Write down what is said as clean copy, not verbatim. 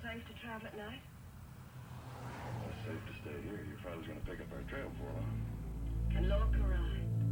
safe to travel at night? It's safe to stay here. Your father's going to pick up our trail for us.